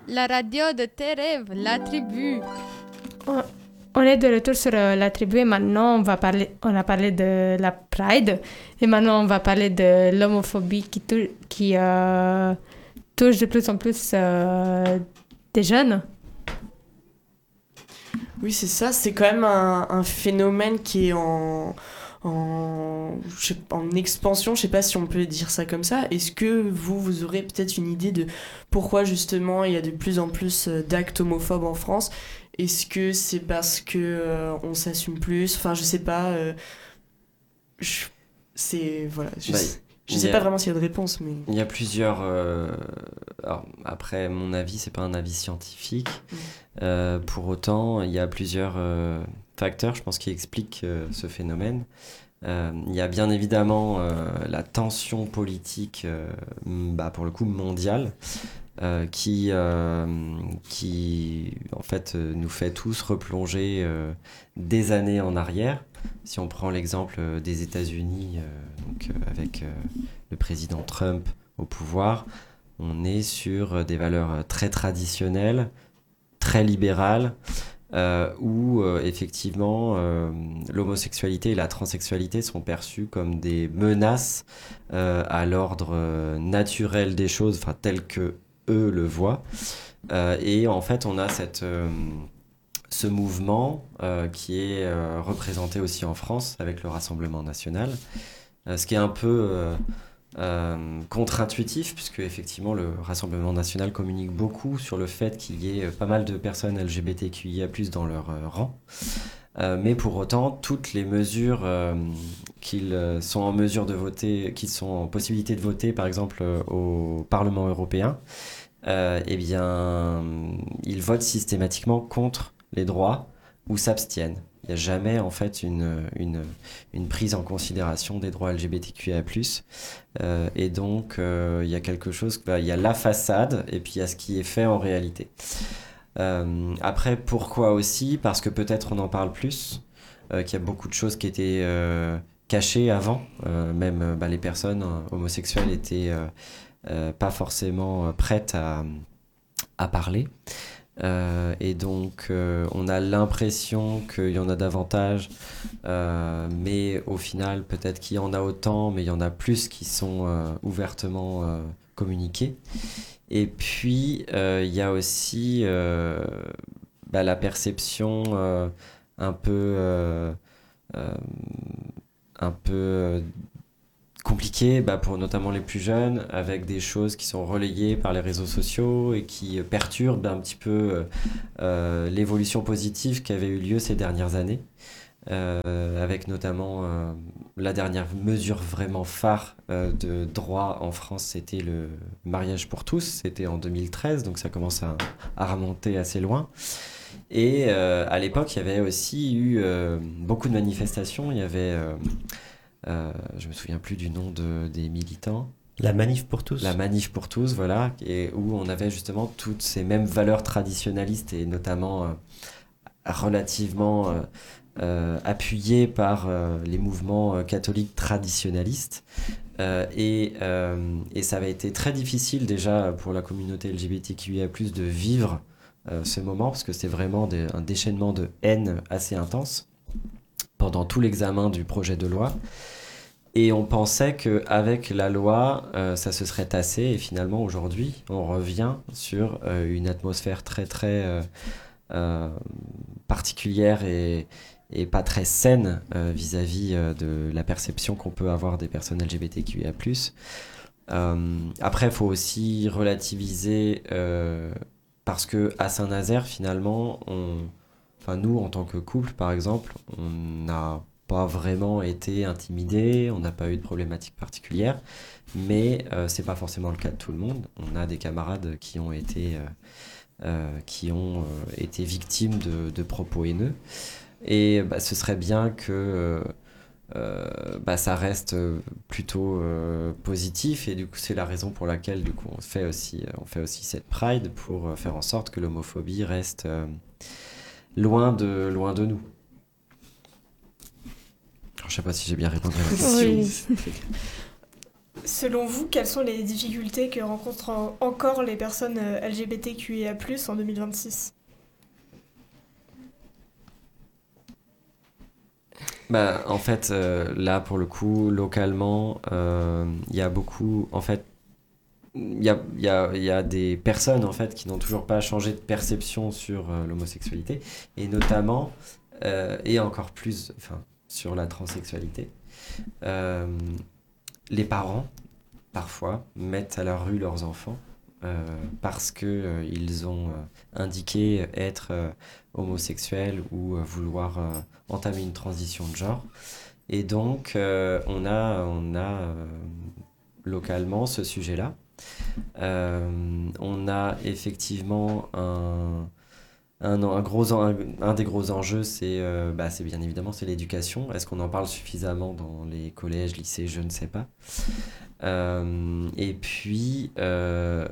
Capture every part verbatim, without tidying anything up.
La radio de tes rêves, la tribu. On, on est de retour sur euh, la tribu et maintenant on va parler, on a parlé de la Pride et maintenant on va parler de l'homophobie qui, tou- qui euh, touche de plus en plus euh, des jeunes. Oui, c'est ça. C'est quand même un, un phénomène qui est en, en, je sais- en expansion. Je sais pas si on peut dire ça comme ça. Est-ce que vous, vous aurez peut-être une idée de pourquoi justement il y a de plus en plus euh, d'actes homophobes en France? Est-ce que c'est parce que euh, on s'assume plus? Enfin, je sais pas. euh, je- c'est voilà. Je Bah, sais, je il sais y a- pas vraiment s'il y a de réponse, mais Il y a plusieurs. euh, alors, après, mon avis, c'est pas un avis scientifique. Mm. Euh, pour autant, il y a plusieurs euh, facteurs, je pense, qui expliquent euh, ce phénomène. Euh, il y a bien évidemment euh, la tension politique, euh, m- bah, pour le coup mondiale, euh, qui, euh, qui en fait euh, nous fait tous replonger euh, des années en arrière. Si on prend l'exemple euh, des États-Unis, euh, donc, euh, avec euh, le président Trump au pouvoir, on est sur euh, des valeurs euh, très traditionnelles, très libérales, euh, où euh, effectivement euh, l'homosexualité et la transsexualité sont perçues comme des menaces euh, à l'ordre euh, naturel des choses, enfin tel que eux le voient. Euh, et en fait, on a cette, euh, ce mouvement euh, qui est euh, représenté aussi en France avec le Rassemblement national, euh, ce qui est un peu euh, euh, contre-intuitif, puisque effectivement le Rassemblement national communique beaucoup sur le fait qu'il y ait euh, pas mal de personnes L G B T Q I A plus, dans leur euh, rang. Euh, mais pour autant, toutes les mesures euh, qu'ils euh, sont en mesure de voter, qu'ils sont en possibilité de voter, par exemple euh, au Parlement européen, euh, eh bien, ils votent systématiquement contre les droits ou s'abstiennent. Il n'y a jamais en fait une, une, une prise en considération des droits L G B T Q I A plus. Euh, et donc, euh, il y a quelque chose, bah, il y a la façade et puis il y a ce qui est fait en réalité. Euh, après, pourquoi aussi? Parce que peut-être on en parle plus, euh, qu'il y a beaucoup de choses qui étaient euh, cachées avant. Euh, même euh, bah, les personnes euh, homosexuelles étaient euh, euh, pas forcément euh, prêtes à, à parler. Euh, et donc, euh, on a l'impression qu'il y en a davantage, euh, mais au final, peut-être qu'il y en a autant, mais il y en a plus qui sont euh, ouvertement euh, communiqués. Et puis, euh, il y a aussi euh, bah, la perception euh, un peu, euh, euh, un peu euh, compliquée, bah, pour notamment les plus jeunes, avec des choses qui sont relayées par les réseaux sociaux et qui perturbent un petit peu euh, euh, l'évolution positive qui avait eu lieu ces dernières années. Euh, avec notamment euh, la dernière mesure vraiment phare euh, de droit en France, c'était le mariage pour tous, c'était en deux mille treize, donc ça commence à, à remonter assez loin. Et euh, à l'époque, il y avait aussi eu euh, beaucoup de manifestations, il y avait, euh, euh, je me souviens plus du nom de, des militants, La manif pour tous. la manif pour tous, voilà, et où on avait justement toutes ces mêmes valeurs traditionnalistes et notamment euh, relativement euh, euh, appuyées par euh, les mouvements euh, catholiques traditionnalistes. Euh, et, euh, et ça avait été très difficile déjà pour la communauté L G B T Q I A plus, de vivre euh, ce moment, parce que c'est vraiment des, un déchaînement de haine assez intense pendant tout l'examen du projet de loi. Et on pensait qu'avec la loi, euh, ça se serait tassé. Et finalement, aujourd'hui, on revient sur euh, une atmosphère très, très euh, euh, particulière et, et pas très saine euh, vis-à-vis euh, de la perception qu'on peut avoir des personnes L G B T Q I A plus. Euh, après, il faut aussi relativiser euh, parce qu'à Saint-Nazaire, finalement, on, enfin, nous, en tant que couple, par exemple, on n'a pas vraiment été intimidés, on n'a pas eu de problématiques particulières, mais euh, c'est pas forcément le cas de tout le monde. On a des camarades qui ont été, euh, euh, qui ont, euh, été victimes de, de propos haineux, et bah, ce serait bien que euh, euh, bah, ça reste plutôt euh, positif, et du coup c'est la raison pour laquelle du coup on fait aussi, on fait aussi cette Pride, pour faire en sorte que l'homophobie reste euh, loin de, loin de nous. Alors, je sais pas si j'ai bien répondu à la question. Oui. selon vous, quelles sont les difficultés que rencontrent en- encore les personnes euh, L G B T Q I A plus, en deux mille vingt-six? Bah, en fait, euh, là, pour le coup, localement, euh, il y a beaucoup, en fait, il y a, il y a, il y a des personnes, en fait, qui n'ont toujours pas changé de perception sur euh, l'homosexualité, et notamment, euh, et encore plus, enfin, sur la transsexualité. Euh, les parents, parfois, mettent à la rue leurs enfants, euh, parce que euh, ils ont euh, indiqué être euh, homosexuels ou euh, vouloir euh, entamer une transition de genre. Et donc, euh, on a, on a euh, localement ce sujet-là. Euh, on a effectivement un, un, un gros, en- un, un des gros enjeux, c'est euh, bah, c'est bien évidemment c'est l'éducation. Est-ce qu'on en parle suffisamment dans les collèges, lycées? Je ne sais pas. Euh, et puis, euh,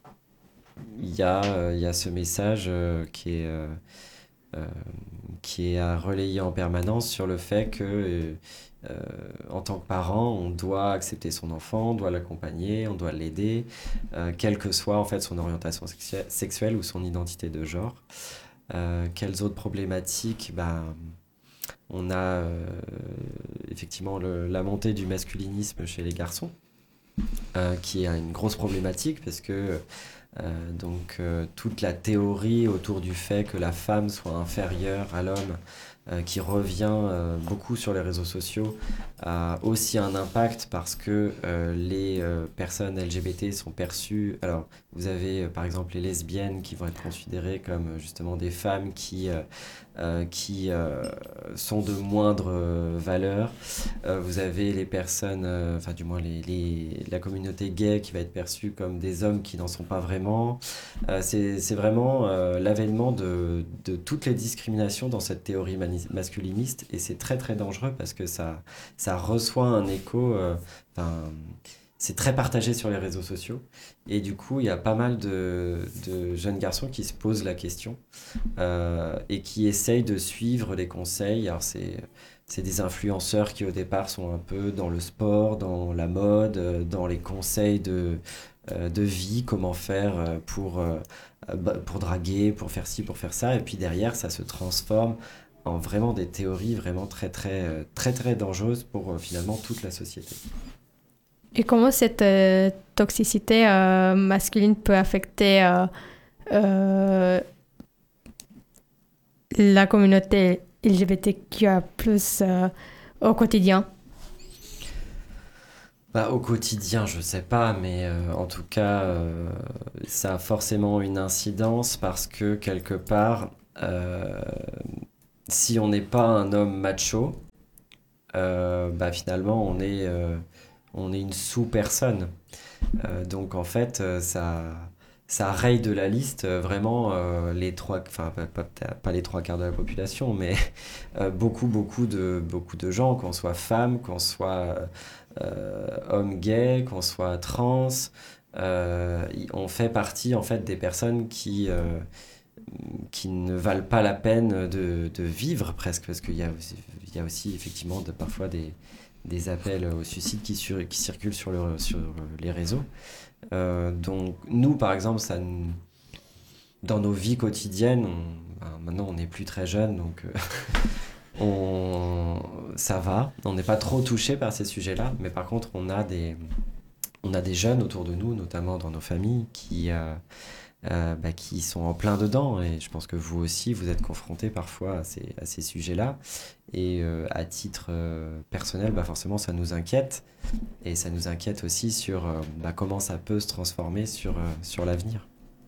il y a, euh, il y a ce message euh, qui est, euh, euh, qui est à relayer en permanence sur le fait que, euh, euh, en tant que parent, on doit accepter son enfant, on doit l'accompagner, on doit l'aider, euh, quelle que soit en fait son orientation sexu- sexuelle ou son identité de genre. Euh, quelles autres problématiques? Bah, on a euh, effectivement le- la montée du masculinisme chez les garçons, euh, qui est une grosse problématique parce que euh, donc euh, toute la théorie autour du fait que la femme soit inférieure à l'homme, euh, qui revient euh, beaucoup sur les réseaux sociaux, a aussi un impact parce que euh, les euh, personnes L G B T sont perçues. Alors, vous avez euh, par exemple les lesbiennes qui vont être considérées comme euh, justement des femmes qui, euh, euh, qui euh, sont de moindre euh, valeur. Euh, vous avez les personnes, euh, enfin du moins les, les- la communauté gay qui va être perçue comme des hommes qui n'en sont pas vraiment. Euh, c'est, c'est vraiment euh, l'avènement de, de toutes les discriminations dans cette théorie mani- masculiniste et c'est très très dangereux parce que ça, ça reçoit un écho. euh, enfin, c'est très partagé sur les réseaux sociaux et du coup il y a pas mal de, de jeunes garçons qui se posent la question euh, et qui essayent de suivre les conseils. Alors c'est c'est des influenceurs qui au départ sont un peu dans le sport, dans la mode, euh, dans les conseils de, euh, de vie, comment faire euh, pour, euh, euh, bah, pour draguer, pour faire ci, pour faire ça. Et puis derrière, ça se transforme en vraiment des théories vraiment très très euh, très très dangereuses pour euh, finalement toute la société. Et comment cette euh, toxicité euh, masculine peut affecter euh, euh, la communauté L G B T Q I A plus, euh, au quotidien? Bah, au quotidien, je sais pas, mais euh, en tout cas, euh, ça a forcément une incidence parce que quelque part, euh, si on n'est pas un homme macho, euh, bah finalement on est, euh, on est une sous-personne. Euh, donc en fait, euh, ça, ça raye de la liste euh, vraiment euh, les trois, enfin pas, pas, pas les trois quarts de la population, mais euh, beaucoup, beaucoup de, beaucoup de gens, qu'on soit femme, qu'on soit euh, homme gay, qu'on soit trans, euh, on fait partie en fait des personnes qui, euh, qui ne valent pas la peine de, de vivre presque, parce qu'il y a aussi, il y a aussi effectivement de, parfois des, des appels au suicide qui, sur, qui circulent sur, le, sur les réseaux. Euh, donc nous par exemple, ça, nous- dans nos vies quotidiennes, on- ben, maintenant on n'est plus très jeunes, donc euh, on, ça va, on n'est pas trop touché par ces sujets-là, mais par contre on a des, on a des jeunes autour de nous, notamment dans nos familles, qui, euh, euh, bah, qui sont en plein dedans, et je pense que vous aussi, vous êtes confrontés parfois à ces, à ces sujets-là, et euh, à titre euh, personnel, bah, forcément ça nous inquiète, et ça nous inquiète aussi sur euh, bah, comment ça peut se transformer sur, euh, sur l'avenir.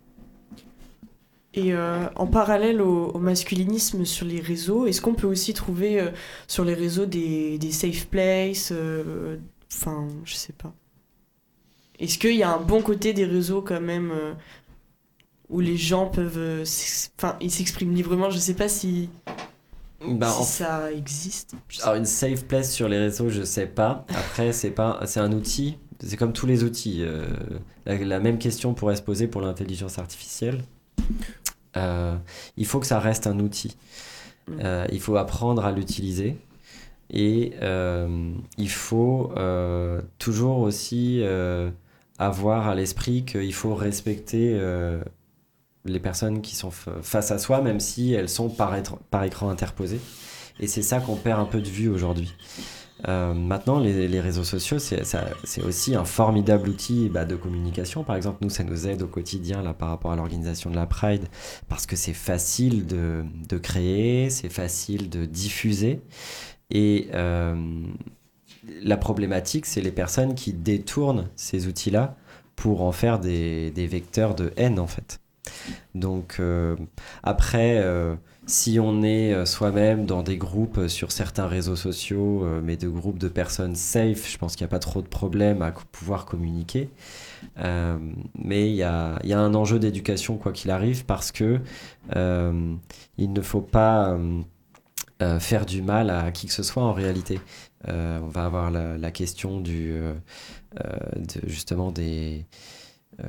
Et euh, en parallèle au, au masculinisme sur les réseaux, est-ce qu'on peut aussi trouver euh, sur les réseaux des, des safe places euh, enfin, je sais pas. Est-ce qu'il y a un bon côté des réseaux quand même euh, où les gens peuvent... euh, s'ex- Enfin, ils s'expriment librement, je sais pas si, Bah, si en ça existe. Je sais Alors une safe place sur les réseaux, je sais pas. Après, c'est pas, c'est un outil. C'est comme tous les outils. Euh, la, la même question pourrait se poser pour l'intelligence artificielle. Euh, il faut que ça reste un outil. Mm. Euh, il faut apprendre à l'utiliser. Et euh, il faut euh, toujours aussi euh, avoir à l'esprit qu'il faut respecter euh, les personnes qui sont f- face à soi, même si elles sont par, étr- par écran interposé. Et c'est ça qu'on perd un peu de vue aujourd'hui. Euh, maintenant, les, les réseaux sociaux, c'est, ça, c'est aussi un formidable outil bah, de communication. Par exemple, nous, ça nous aide au quotidien là, par rapport à l'organisation de la Pride, parce que c'est facile de, de créer, c'est facile de diffuser. Et euh, la problématique, c'est les personnes qui détournent ces outils-là pour en faire des, des vecteurs de haine, en fait. Donc, euh, après... Euh, Si on est euh, soi-même dans des groupes euh, sur certains réseaux sociaux, euh, mais de groupes de personnes safe, je pense qu'il n'y a pas trop de problème à co- pouvoir communiquer. Euh, mais il y a, il y a un enjeu d'éducation, quoi qu'il arrive, parce que euh, il ne faut pas euh, euh, faire du mal à qui que ce soit en réalité. Euh, on va avoir la, la question du, euh, euh, de, justement des euh,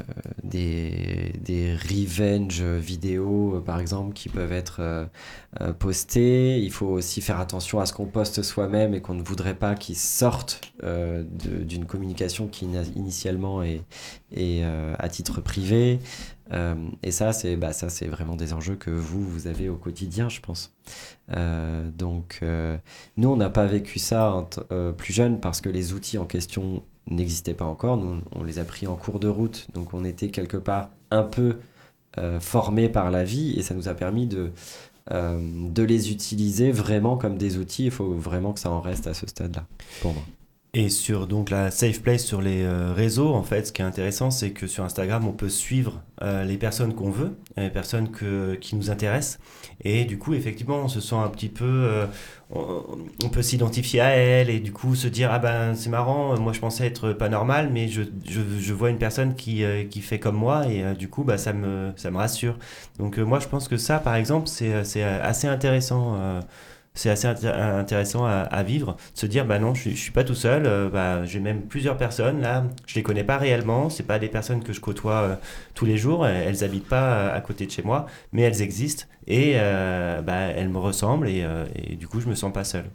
des, des revenge vidéos, euh, par exemple, qui peuvent être euh, euh, postées. Il faut aussi faire attention à ce qu'on poste soi-même et qu'on ne voudrait pas qu'ils sortent euh, de- d'une communication qui ina- initialement est, est euh, à titre privé. Euh, et ça, c'est bah, ça, c'est vraiment des enjeux que vous, vous avez au quotidien, je pense. Euh, donc, euh, nous, on n'a pas vécu ça en t- euh, plus jeune parce que les outils en question n'existaient pas encore. Nous, on les a pris en cours de route. Donc, on était quelque part un peu euh, formés par la vie et ça nous a permis de, euh, de les utiliser vraiment comme des outils. Il faut vraiment que ça en reste à ce stade-là, pour moi. Et sur donc la safe place sur les euh, réseaux, en fait, ce qui est intéressant, c'est que sur Instagram, on peut suivre euh, les personnes qu'on veut, les personnes que, qui nous intéressent. Et du coup, effectivement, on se sent un petit peu... euh, on, on peut s'identifier à elle et du coup se dire, ah ben c'est marrant, moi je pensais être pas normal, mais je, je, je vois une personne qui, euh, qui fait comme moi et euh, du coup, bah, ça, me, ça me rassure. Donc euh, moi, je pense que ça, par exemple, c'est, c'est assez intéressant. euh, C'est assez inté- intéressant à, à vivre, de se dire bah non, je suis, je suis pas tout seul, euh, bah, j'ai même plusieurs personnes là, je les connais pas réellement, c'est pas des personnes que je côtoie euh, tous les jours, elles, elles habitent pas euh, à côté de chez moi, mais elles existent et euh, bah, elles me ressemblent et, euh, et du coup je me sens pas seul.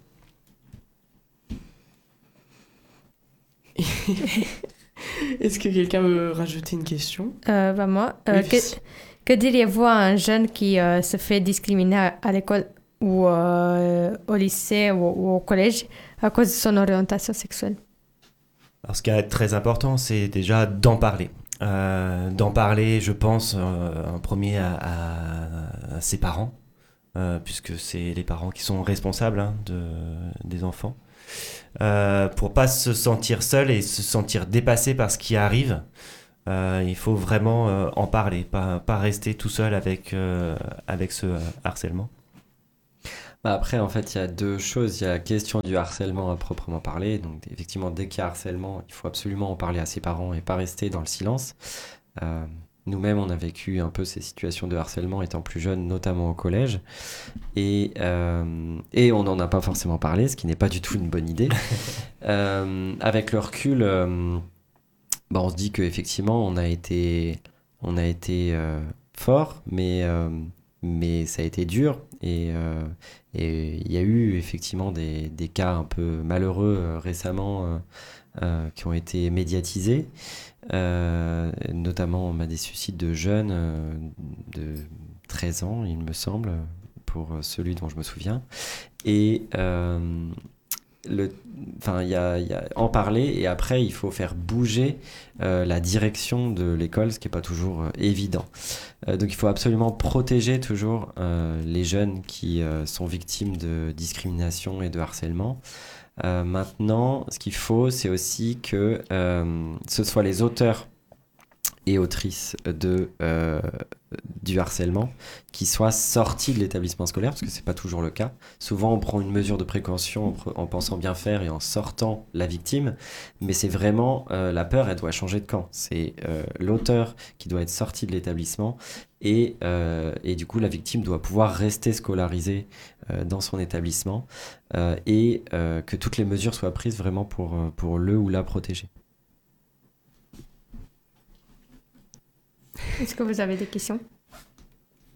Est-ce que quelqu'un veut rajouter une question? Euh, bah moi, euh, Oui. que, que diriez-vous à un jeune qui euh, se fait discriminer à, à l'école ou euh, au lycée ou, ou au collège à cause de son orientation sexuelle? Alors ce qui est très important, c'est déjà d'en parler. Euh, d'en parler, je pense, euh, en premier à, à- à ses parents, euh, puisque c'est les parents qui sont responsables hein, de, des enfants. Euh, pour pas se sentir seul et se sentir dépassé par ce qui arrive, euh, il faut vraiment euh, en parler, pas, pas rester tout seul avec, euh, avec ce euh, harcèlement. Bah après, en fait, il y a deux choses. Il y a la question du harcèlement à proprement parler. Donc, effectivement, dès qu'il y a harcèlement, il faut absolument en parler à ses parents et pas rester dans le silence. Euh, nous-mêmes, on a vécu un peu ces situations de harcèlement étant plus jeunes, notamment au collège. Et, euh, et on n'en a pas forcément parlé, ce qui n'est pas du tout une bonne idée. Euh, avec le recul, euh, bah, on se dit qu'effectivement, on a été, on a été euh, fort, mais, euh, mais ça a été dur. Et euh, et il y a eu effectivement des, des cas un peu malheureux euh, récemment euh, euh, qui ont été médiatisés, euh, notamment bah, des suicides de jeunes euh, de treize ans, il me semble, pour celui dont je me souviens. Et euh, le, enfin, il y a, il y a en parler et après il faut faire bouger euh, la direction de l'école, ce qui n'est pas toujours euh, évident. Euh, donc il faut absolument protéger toujours euh, les jeunes qui euh, sont victimes de discrimination et de harcèlement. Euh, maintenant, ce qu'il faut, c'est aussi que euh, ce soit les auteurs et autrices de, euh, du harcèlement qui soient sortis de l'établissement scolaire, parce que c'est pas toujours le cas. Souvent, on prend une mesure de précaution en, pre- en pensant bien faire et en sortant la victime, mais c'est vraiment euh, la peur, elle doit changer de camp. C'est euh, l'auteur qui doit être sorti de l'établissement et, euh, et du coup, la victime doit pouvoir rester scolarisée euh, dans son établissement euh, et euh, que toutes les mesures soient prises vraiment pour, euh, pour le ou la protéger. Est-ce que vous avez des questions?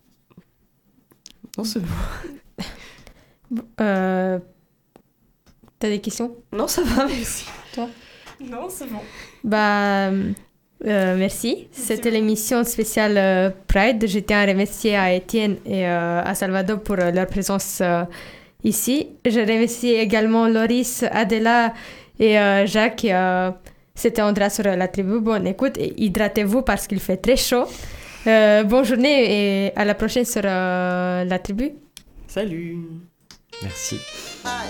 Non, c'est bon. Euh, T'as des questions? Non, ça va, merci. Non, c'est bon. Bah, euh, merci. C'était l'émission spéciale euh, Pride. Je tiens à remercier à Étienne et euh, à Salvador pour euh, leur présence euh, ici. Je remercie également Loris, Adela et euh, Jacques. Et, euh, c'était Andrea sur la tribu. Bonne écoute et hydratez-vous parce qu'il fait très chaud. Euh, bonne journée et à la prochaine sur euh, la tribu. Salut. Merci. I